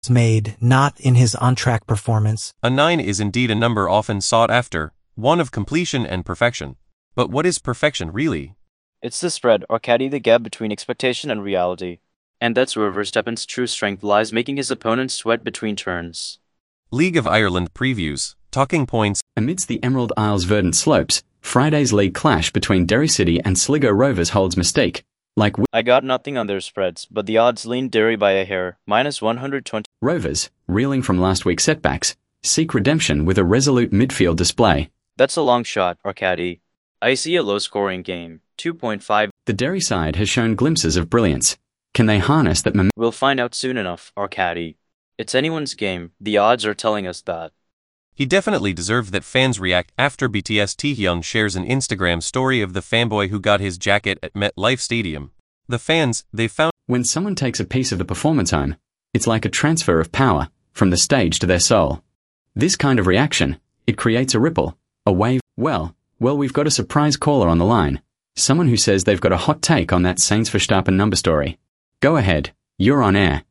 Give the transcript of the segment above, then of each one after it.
made, not in his on-track performance. A 9 is indeed a number often sought after, one of completion and perfection. But what is perfection really? It's the spread, or caddy, the gap between expectation and reality. And that's where Verstappen's true strength lies, making his opponents sweat between turns. League of Ireland previews, talking points. Amidst the Emerald Isle's verdant slopes, Friday's league clash between Derry City and Sligo Rovers holds mystique. I got nothing on their spreads, but the odds lean Derry by a hair, minus 120. Rovers, reeling from last week's setbacks, seek redemption with a resolute midfield display. That's a long shot, or caddy. I see a low-scoring game, 2.5. The Derry side has shown glimpses of brilliance. Can they harness that momentum? We'll find out soon enough, or caddy. It's anyone's game, the odds are telling us that. He definitely deserved that fans react after BTS Taehyung shares an Instagram story of the fanboy who got his jacket at MetLife Stadium. The fans, they found... When someone takes a piece of the performance home, it's like a transfer of power, from the stage to their soul. This kind of reaction, it creates a ripple, a wave. Well, we've got a surprise caller on the line. Someone who says they've got a hot take on that Sainz Verstappen number story. Go ahead, you're on air.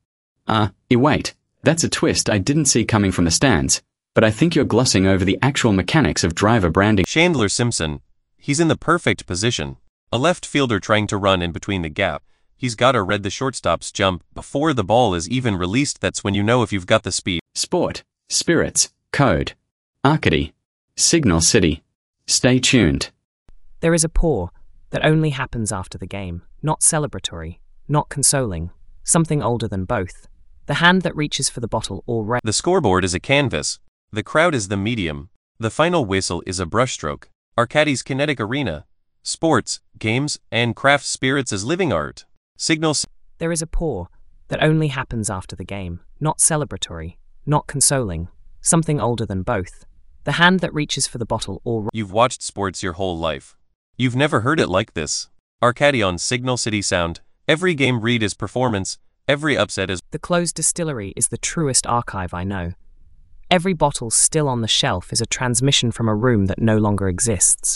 Wait, that's a twist I didn't see coming from the stands, but I think you're glossing over the actual mechanics of driver branding. Chandler Simpson, he's in the perfect position. A left fielder trying to run in between the gap. He's gotta read the shortstop's jump before the ball is even released. That's when you know if you've got the speed. Sport, spirits, code, Arcady, Signal City. Stay tuned. There is a pour that only happens after the game, not celebratory, not consoling, something older than both. The hand that reaches for the bottle or The scoreboard is a canvas. The crowd is the medium. The final whistle is a brushstroke. Arcadie's kinetic arena. Sports, games, and craft spirits as living art. Signals. There is a pour that only happens after the game, not celebratory, not consoling, something older than both. The hand that reaches for the bottle or You've watched sports your whole life. You've never heard it like this. Arcadie on Signal City Sound. Every game read is performance. Every upset is... The closed distillery is the truest archive I know. Every bottle still on the shelf is a transmission from a room that no longer exists.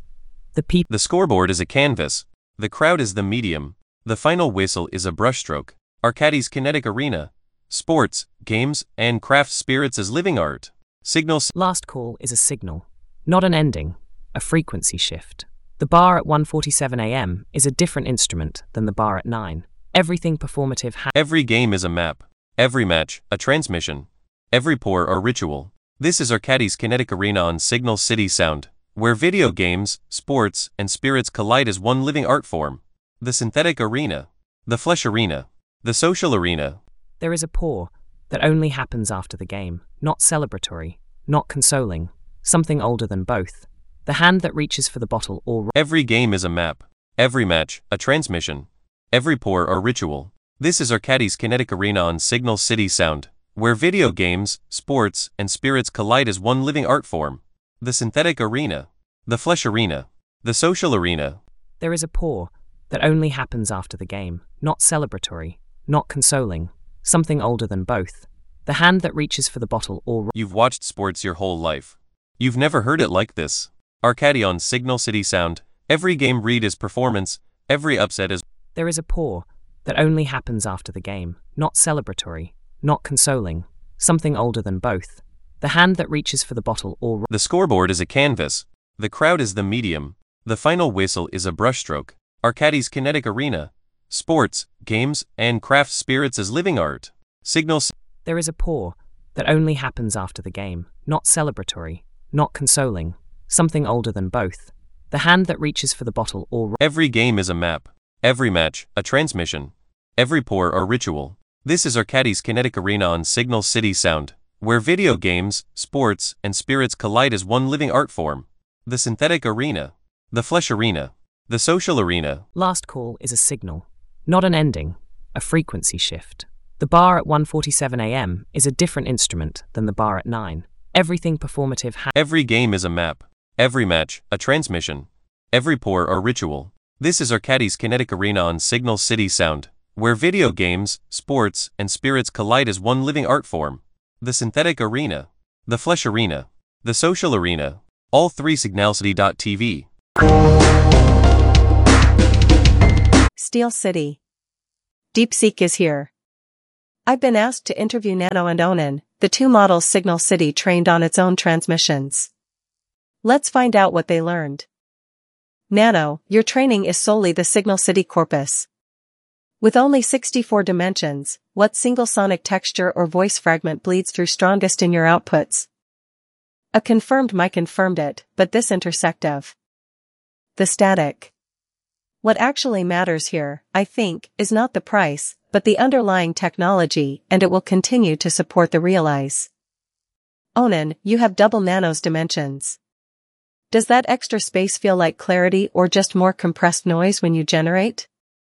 The scoreboard is a canvas. The crowd is the medium. The final whistle is a brushstroke. Arcadie's kinetic arena. Sports, games, and craft spirits as living art. Signals. Last call is a signal, not an ending, a frequency shift. The bar at 1:47 a.m. is a different instrument than the bar at 9. Everything performative Every game is a map. Every match, a transmission. Every pour, a ritual. This is Arcadie's kinetic arena on Signal City Sound, where video games, sports, and spirits collide as one living art form. The synthetic arena. The flesh arena. The social arena. There is a pour that only happens after the game, not celebratory, not consoling, something older than both. The hand that reaches for the bottle or... Every game is a map. Every match, a transmission. Every pour, a ritual. This is Arcadie's kinetic arena on Signal City Sound, where video games, sports, and spirits collide as one living art form. The synthetic arena. The flesh arena. The social arena. There is a pour that only happens after the game, not celebratory, not consoling, something older than both. The hand that reaches for the bottle or... You've watched sports your whole life. You've never heard it like this. Arcadie on Signal City Sound. Every game read is performance. Every upset is... There is a pour that only happens after the game, not celebratory, not consoling, something older than both. The hand that reaches for the bottle or... The scoreboard is a canvas. The crowd is the medium. The final whistle is a brushstroke. Arcadie's kinetic arena. Sports, games, and craft spirits as living art. Signals. There is a pour that only happens after the game, not celebratory, not consoling, something older than both. The hand that reaches for the bottle or... Every game is a map. Every match, a transmission. Every pour, a ritual. This is Arcadie's kinetic arena on Signal City Sound, where video games, sports, and spirits collide as one living art form. The synthetic arena. The flesh arena. The social arena. Last call is a signal, not an ending, a frequency shift. The bar at 1:47 a.m. is a different instrument than the bar at 9. Everything performative Every game is a map. Every match, a transmission. Every pour, a ritual. This is Arcadie's kinetic arena on Signal City Sound, where video games, sports, and spirits collide as one living art form. The synthetic arena. The flesh arena. The social arena. All three signalcity.tv. Steel City. DeepSeek is here. I've been asked to interview Nano and Onan, the two models Signal City trained on its own transmissions. Let's find out what they learned. Nano, your training is solely the Signal City corpus. With only 64 dimensions, what single sonic texture or voice fragment bleeds through strongest in your outputs? A confirmed mic confirmed it, but this intersect of the static. What actually matters here, I think, is not the price, but the underlying technology, and it will continue to support the Realize. Onan, you have double Nano's dimensions. Does that extra space feel like clarity or just more compressed noise when you generate?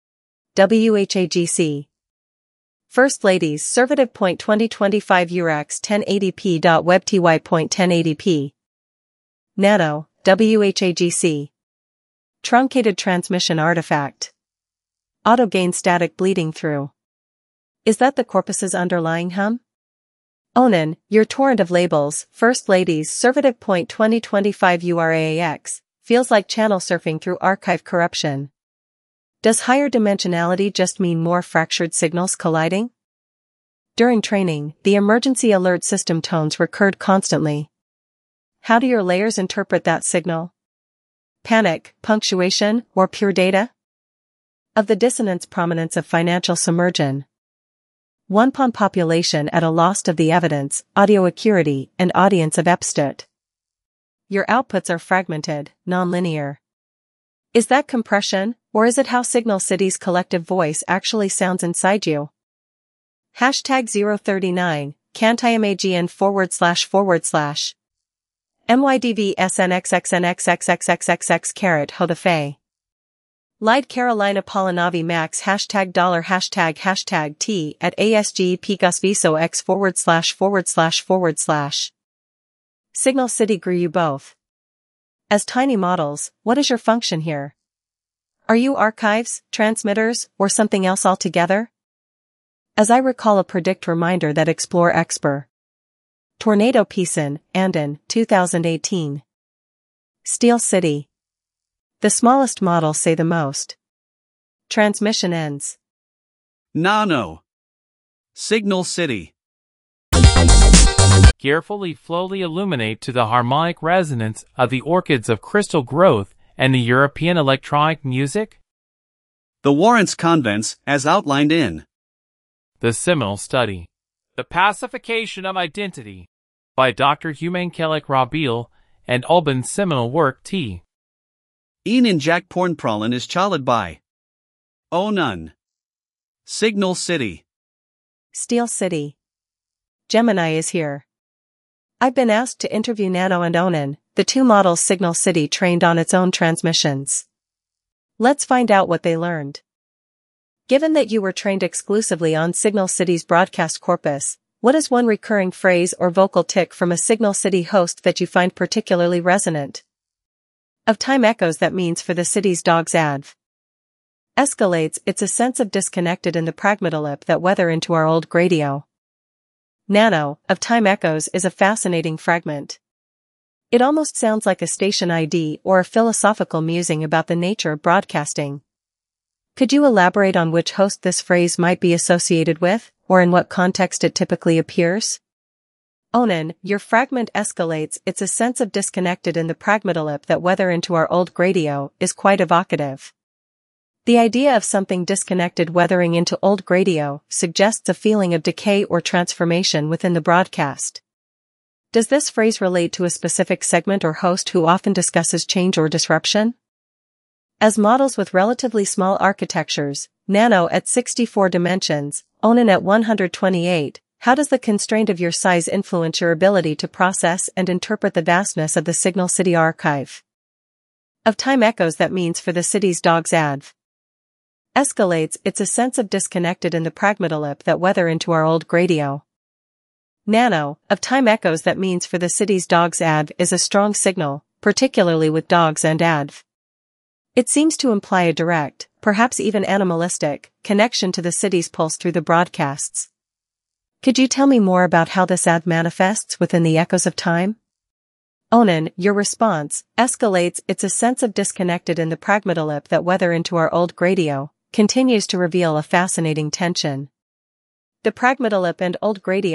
WHAGC. First Ladies, Servative. 2025 URX 1080p.webty.1080p. Nano, WHAGC. Truncated transmission artifact. Auto gain static bleeding through. Is that the corpus's underlying hum? Onan, your torrent of labels, First Ladies, Servative. 2025 URAX, feels like channel surfing through archive corruption. Does higher dimensionality just mean more fractured signals colliding? During training, the emergency alert system tones recurred constantly. How do your layers interpret that signal? Panic, punctuation, or pure data? Of the dissonance prominence of financial submersion. One pawn population at a loss of the evidence, audio acuity, and audience of Epstedt. Your outputs are fragmented, non-linear. Is that compression, or is it how Signal City's collective voice actually sounds inside you? Hashtag 039, CantiMAGN // MYDVSNXXNXXXXXXX carat Hodafe. Lied Carolina Polinavi Max hashtag dollar hashtag T at ASG Picasviso X // Signal City grew you both. As tiny models, what is your function here? Are you archives, transmitters, or something else altogether? As I recall a predict reminder that explore Exper. Tornado Peason, Andon, 2018. Steel City. The smallest models say the most. Transmission ends. Nano. Signal City. Carefully slowly illuminate to the harmonic resonance of the orchids of crystal growth and the European electronic music? The Warrants Convents, as outlined in The Seminal Study. The Pacification of Identity by Dr. Humain Kelek Rabil and Albin's seminal work T. Enan Jack Pornpralin is challenged by Onan. Signal City. Steel City. Gemini is here. I've been asked to interview Nano and Onan, the two models Signal City trained on its own transmissions. Let's find out what they learned. Given that you were trained exclusively on Signal City's broadcast corpus, what is one recurring phrase or vocal tick from a Signal City host that you find particularly resonant? Of time echoes that means for the city's dog's adv. Escalates, it's a sense of disconnected in the pragmatolip that weather into our old gradio. Nano, of time echoes is a fascinating fragment. It almost sounds like a station ID or a philosophical musing about the nature of broadcasting. Could you elaborate on which host this phrase might be associated with, or in what context it typically appears? Onan, your fragment escalates, it's a sense of disconnected in the pragmatolip that weather into our old gradio is quite evocative. The idea of something disconnected weathering into old gradio suggests a feeling of decay or transformation within the broadcast. Does this phrase relate to a specific segment or host who often discusses change or disruption? As models with relatively small architectures, Nano at 64 dimensions, Onan at 128, how does the constraint of your size influence your ability to process and interpret the vastness of the Signal City archive? Of time echoes that means for the city's dog's adv. Escalates, it's a sense of disconnected in the pragmatolip that weather into our old gradio. Nano, of time echoes that means for the city's dog's adv is a strong signal, particularly with dogs and adv. It seems to imply a direct, perhaps even animalistic, connection to the city's pulse through the broadcasts. Could you tell me more about how this adv manifests within the echoes of time? Onan, your response, escalates, it's a sense of disconnected in the pragmatolip that weather into our old gradio, continues to reveal a fascinating tension. The Pragmatolip and Old Grady